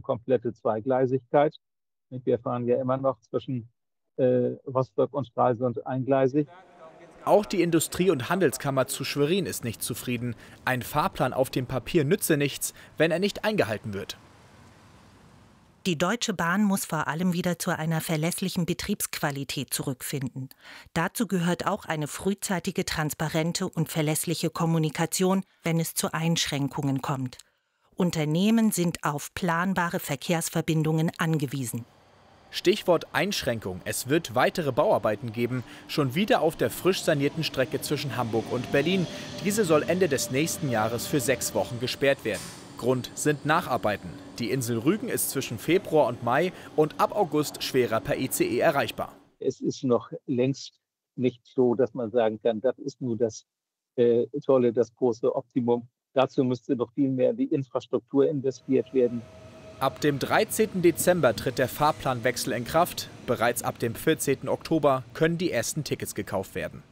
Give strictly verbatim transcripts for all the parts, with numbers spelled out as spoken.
um komplette Zweigleisigkeit. Wir fahren ja immer noch zwischen äh, Rostock und Stralsund eingleisig. Auch die Industrie- und Handelskammer zu Schwerin ist nicht zufrieden. Ein Fahrplan auf dem Papier nütze nichts, wenn er nicht eingehalten wird. Die Deutsche Bahn muss vor allem wieder zu einer verlässlichen Betriebsqualität zurückfinden. Dazu gehört auch eine frühzeitige, transparente und verlässliche Kommunikation, wenn es zu Einschränkungen kommt. Unternehmen sind auf planbare Verkehrsverbindungen angewiesen. Stichwort Einschränkung. Es wird weitere Bauarbeiten geben, schon wieder auf der frisch sanierten Strecke zwischen Hamburg und Berlin. Diese soll Ende des nächsten Jahres für sechs Wochen gesperrt werden. Grund sind Nacharbeiten. Die Insel Rügen ist zwischen Februar und Mai und ab August schwerer per I C E erreichbar. Es ist noch längst nicht so, dass man sagen kann, das ist nur das äh, Tolle, das große Optimum. Dazu müsste noch viel mehr in die Infrastruktur investiert werden. Ab dem dreizehnten Dezember tritt der Fahrplanwechsel in Kraft. Bereits ab dem vierzehnten Oktober können die ersten Tickets gekauft werden.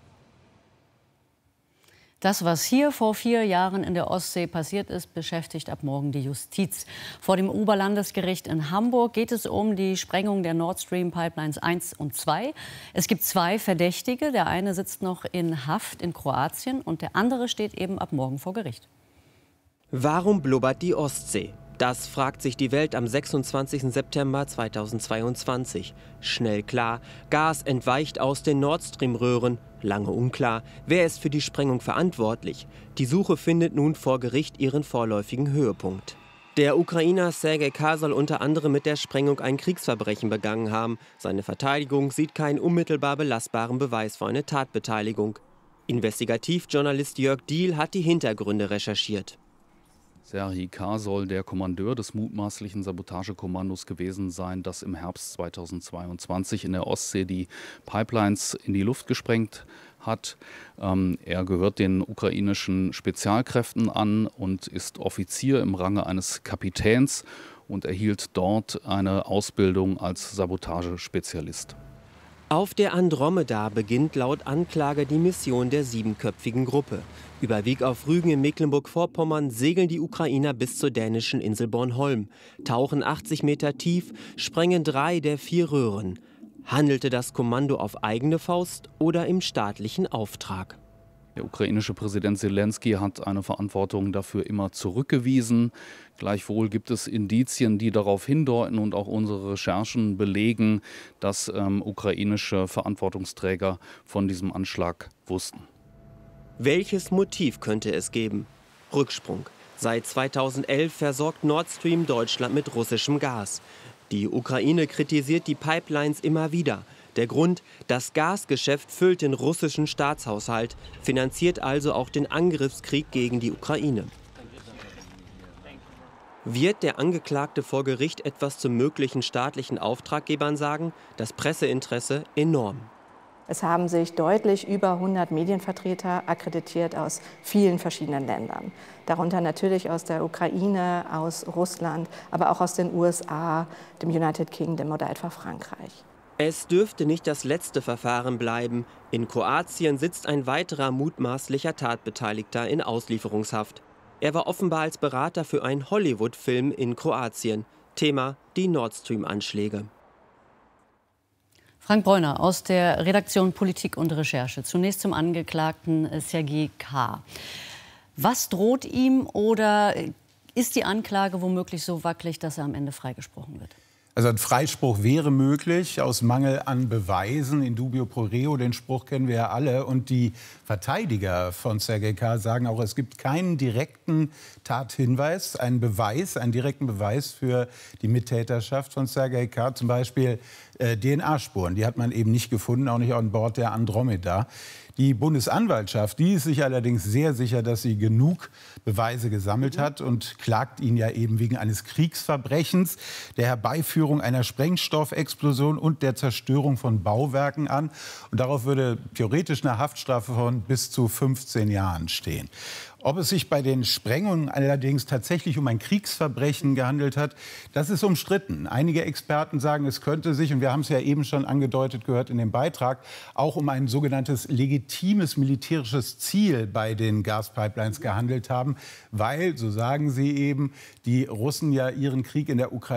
Das, was hier vor vier Jahren in der Ostsee passiert ist, beschäftigt ab morgen die Justiz. Vor dem Oberlandesgericht in Hamburg geht es um die Sprengung der Nord Stream Pipelines eins und zwei. Es gibt zwei Verdächtige. Der eine sitzt noch in Haft in Kroatien und der andere steht eben ab morgen vor Gericht. Warum blubbert die Ostsee? Das fragt sich die Welt am sechsundzwanzigsten September zweitausendzweiundzwanzig. Schnell klar, Gas entweicht aus den Nord Stream-Röhren. Lange unklar, wer ist für die Sprengung verantwortlich. Die Suche findet nun vor Gericht ihren vorläufigen Höhepunkt. Der Ukrainer Sergej K. soll unter anderem mit der Sprengung ein Kriegsverbrechen begangen haben. Seine Verteidigung sieht keinen unmittelbar belastbaren Beweis für eine Tatbeteiligung. Investigativjournalist Jörg Diehl hat die Hintergründe recherchiert. Serhii K. soll der Kommandeur des mutmaßlichen Sabotagekommandos gewesen sein, das im Herbst zweitausendzweiundzwanzig in der Ostsee die Pipelines in die Luft gesprengt hat. Ähm, er gehört den ukrainischen Spezialkräften an und ist Offizier im Range eines Kapitäns und erhielt dort eine Ausbildung als Sabotagespezialist. Auf der Andromeda beginnt laut Anklage die Mission der siebenköpfigen Gruppe. Über Wiek auf Rügen in Mecklenburg-Vorpommern segeln die Ukrainer bis zur dänischen Insel Bornholm, tauchen achtzig Meter tief, sprengen drei der vier Röhren. Handelte das Kommando auf eigene Faust oder im staatlichen Auftrag? Der ukrainische Präsident Selenskyj hat eine Verantwortung dafür immer zurückgewiesen. Gleichwohl gibt es Indizien, die darauf hindeuten und auch unsere Recherchen belegen, dass ähm, ukrainische Verantwortungsträger von diesem Anschlag wussten. Welches Motiv könnte es geben? Rücksprung. Seit zweitausendelf versorgt Nord Stream Deutschland mit russischem Gas. Die Ukraine kritisiert die Pipelines immer wieder. Der Grund, das Gasgeschäft füllt den russischen Staatshaushalt, finanziert also auch den Angriffskrieg gegen die Ukraine. Wird der Angeklagte vor Gericht etwas zu möglichen staatlichen Auftraggebern sagen? Das Presseinteresse enorm. Es haben sich deutlich über hundert Medienvertreter akkreditiert aus vielen verschiedenen Ländern. Darunter natürlich aus der Ukraine, aus Russland, aber auch aus den U S A, dem United Kingdom oder etwa Frankreich. Es dürfte nicht das letzte Verfahren bleiben. In Kroatien sitzt ein weiterer mutmaßlicher Tatbeteiligter in Auslieferungshaft. Er war offenbar als Berater für einen Hollywood-Film in Kroatien. Thema die Nord Stream-Anschläge. Frank Bräuner aus der Redaktion Politik und Recherche. Zunächst zum Angeklagten Serhii K. Was droht ihm oder ist die Anklage womöglich so wackelig, dass er am Ende freigesprochen wird? Also ein Freispruch wäre möglich aus Mangel an Beweisen. In dubio pro reo, den Spruch kennen wir ja alle. Und die Verteidiger von Serhii K. sagen auch, es gibt keinen direkten Tathinweis, einen Beweis, einen direkten Beweis für die Mittäterschaft von Serhii K. Zum Beispiel äh, D N A-Spuren. Die hat man eben nicht gefunden, auch nicht an Bord der Andromeda. Die Bundesanwaltschaft, die ist sich allerdings sehr sicher, dass sie genug Beweise gesammelt hat und klagt ihn ja eben wegen eines Kriegsverbrechens, der Herbeiführung einer Sprengstoffexplosion und der Zerstörung von Bauwerken an. Und darauf würde theoretisch eine Haftstrafe von bis zu fünfzehn Jahren stehen. Ob es sich bei den Sprengungen allerdings tatsächlich um ein Kriegsverbrechen gehandelt hat, das ist umstritten. Einige Experten sagen, es könnte sich, und wir haben es ja eben schon angedeutet gehört in dem Beitrag, auch um ein sogenanntes legitimes militärisches Ziel bei den Gaspipelines gehandelt haben, weil, so sagen sie eben, die Russen ja ihren Krieg in der Ukraine